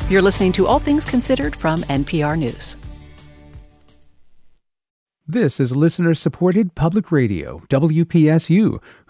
You're listening to All Things Considered from NPR News. This is listener-supported public radio, WPSU,